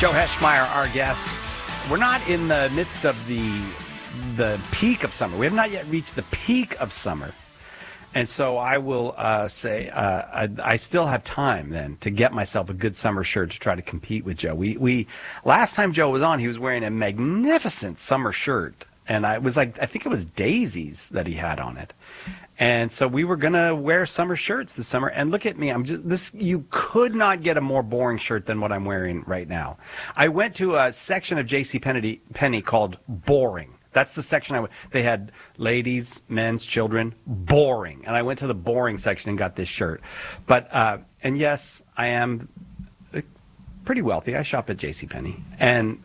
Joe Heschmeyer, our guest. We're not in the midst of the peak of summer. We have not yet reached the peak of summer. And so I will say I still have time then to get myself a good summer shirt to try to compete with Joe. We last time Joe was on, he was wearing a magnificent summer shirt. And I think it was daisies that he had on it. And so we were going to wear summer shirts this summer. And look at me. You could not get a more boring shirt than what I'm wearing right now. I went to a section of JCPenney called Boring. That's the section they had ladies, men's, children, boring. And I went to the boring section and got this shirt. But, and yes, I am pretty wealthy. I shop at JCPenney. And,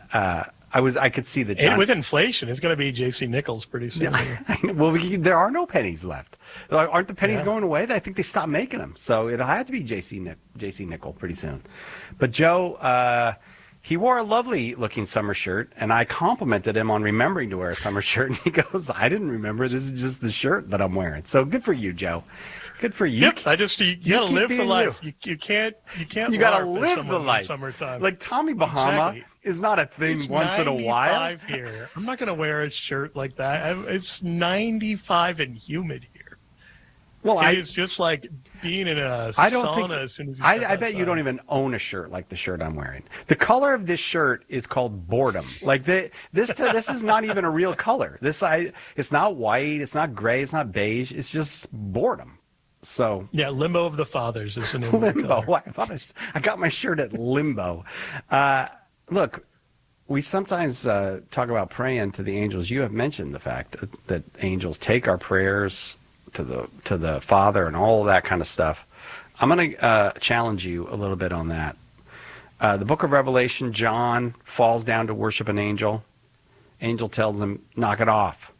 I could see the with inflation, it's going to be J.C. Nichols pretty soon. Well, there are no pennies left. Aren't the pennies going away? I think they stopped making them. So it'll have to be J.C. Nickel pretty soon. But Joe, he wore a lovely looking summer shirt, and I complimented him on remembering to wear a summer shirt. And he goes, "I didn't remember. This is just the shirt that I'm wearing." So good for you, Joe. Good for you. Yep, you gotta live the life. You can't. You gotta live the life. Summertime. Like Tommy Bahama. Exactly. Is not a thing it's once in a while. Here. I'm not going to wear a shirt like that. It's 95 and humid here. Well, it's just like being in a sauna as soon as you step I bet you don't even own a shirt like the shirt I'm wearing. The color of this shirt is called boredom. Like this is not even a real color. It's not white. It's not gray. It's not beige. It's just boredom. So yeah, Limbo of the Fathers is the name Limbo. of the color. I got my shirt at Limbo. Look, we sometimes talk about praying to the angels. You have mentioned the fact that angels take our prayers to the Father and all of that kind of stuff. I'm going to challenge you a little bit on that. The book of Revelation, John falls down to worship an angel. Angel tells him, knock it off.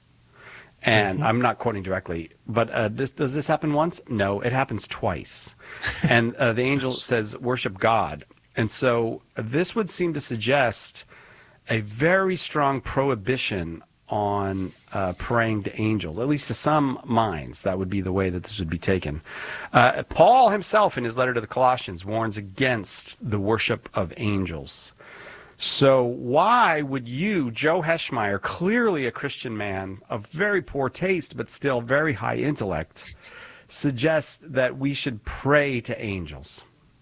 And I'm not quoting directly, but does this happen once? No, it happens twice. And the angel says, worship God. And so this would seem to suggest a very strong prohibition on praying to angels, at least to some minds. That would be the way that this would be taken. Paul himself, in his letter to the Colossians, warns against the worship of angels. So why would you, Joe Heschmeyer, clearly a Christian man of very poor taste but still very high intellect, suggest that we should pray to angels?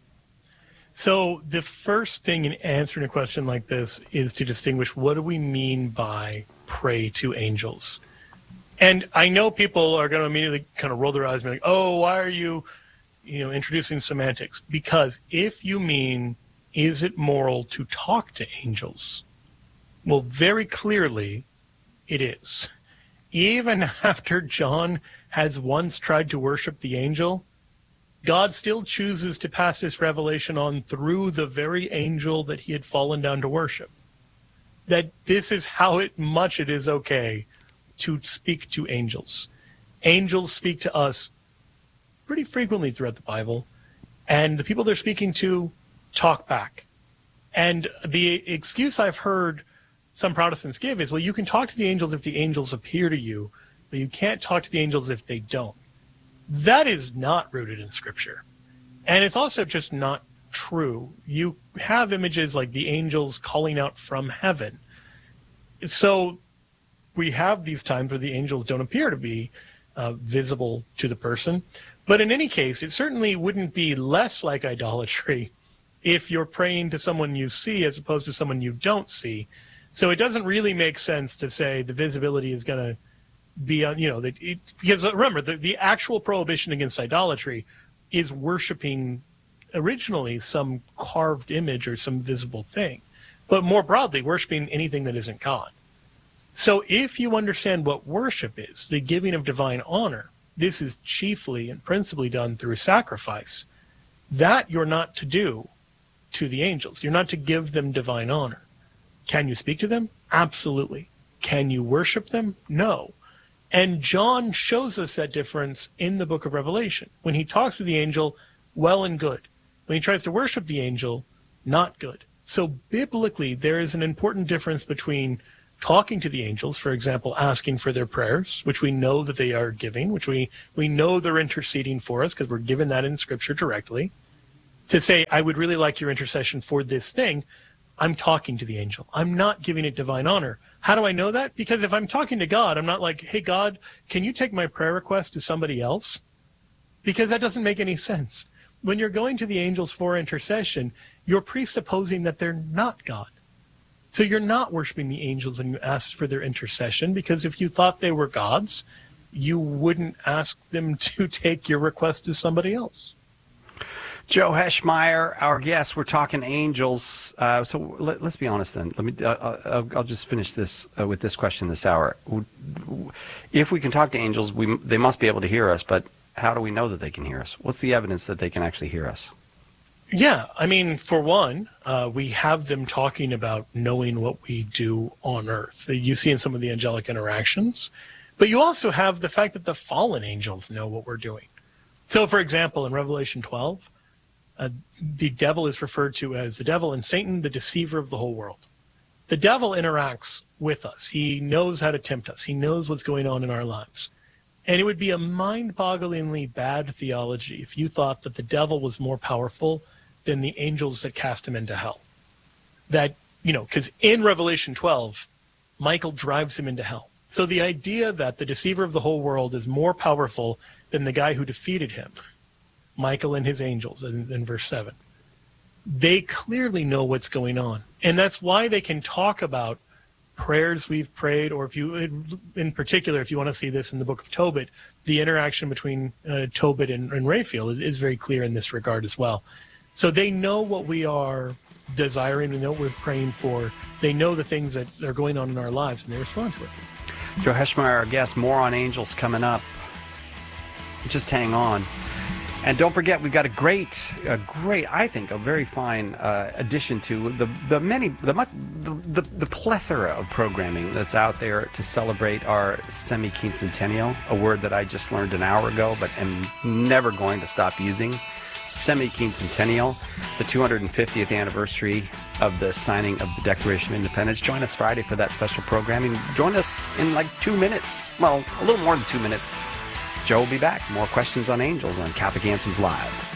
So the first thing in answering a question like this is to distinguish what do we mean by pray to angels. And I know people are going to immediately kind of roll their eyes and be like, oh, why are you introducing semantics? Because if you mean, is it moral to talk to angels? Well, very clearly it is. Even after John has once tried to worship the angel, God still chooses to pass this revelation on through the very angel that he had fallen down to worship. That this is how much it is okay to speak to angels. Angels speak to us pretty frequently throughout the Bible, and the people they're speaking to talk back. And the excuse I've heard some Protestants give is, well, you can talk to the angels if the angels appear to you, but you can't talk to the angels if they don't. That is not rooted in Scripture. And it's also just not true. You have images like the angels calling out from heaven. So we have these times where the angels don't appear to be visible to the person. But in any case, it certainly wouldn't be less like idolatry if you're praying to someone you see as opposed to someone you don't see. So it doesn't really make sense to say the visibility is going to be, because remember, the actual prohibition against idolatry is worshiping originally some carved image or some visible thing, but more broadly, worshiping anything that isn't God. So if you understand what worship is, the giving of divine honor, this is chiefly and principally done through sacrifice. That you're not to do to the angels. You're not to give them divine honor. Can you speak to them? Absolutely. Can you worship them? No. And John shows us that difference in the book of Revelation. When he talks to the angel, well and good. When he tries to worship the angel, not good. So biblically, there is an important difference between talking to the angels, for example, asking for their prayers, which we know that they are giving, which we know they're interceding for us because we're given that in Scripture directly, to say, I would really like your intercession for this thing, I'm talking to the angel. I'm not giving it divine honor. How do I know that? Because if I'm talking to God, I'm not like, hey, God, can you take my prayer request to somebody else? Because that doesn't make any sense. When you're going to the angels for intercession, you're presupposing that they're not God. So you're not worshiping the angels when you ask for their intercession, because if you thought they were gods, you wouldn't ask them to take your request to somebody else. Joe Heschmeyer, our guest. We're talking angels. So let's be honest then. I'll just finish this with this question this hour. If we can talk to angels, they must be able to hear us, but how do we know that they can hear us? What's the evidence that they can actually hear us? Yeah, I mean, for one, we have them talking about knowing what we do on earth. You see in some of the angelic interactions. But you also have the fact that the fallen angels know what we're doing. So, for example, in Revelation 12, the devil is referred to as the devil and Satan, the deceiver of the whole world. The devil interacts with us. He knows how to tempt us. He knows what's going on in our lives. And it would be a mind-bogglingly bad theology if you thought that the devil was more powerful than the angels that cast him into hell. That, because in Revelation 12, Michael drives him into hell. So the idea that the deceiver of the whole world is more powerful than the guy who defeated him, Michael and his angels, in verse 7, they clearly know what's going on. And that's why they can talk about prayers we've prayed, or in particular, if you want to see this in the book of Tobit, the interaction between Tobit and Raphael is very clear in this regard as well. So they know what we are desiring, they know what we're praying for, they know the things that are going on in our lives, and they respond to it. Joe Heschmeyer, our guest. More on angels coming up. Just hang on. And don't forget, we've got a great, I think, a very fine addition to the plethora of programming that's out there to celebrate our semi-quincentennial, a word that I just learned an hour ago, but am never going to stop using. Semi-quincentennial, the 250th anniversary of the signing of the Declaration of Independence. Join us Friday for that special programming. Join us in like 2 minutes. Well, a little more than 2 minutes. Joe will be back. More questions on angels on Catholic Answers Live.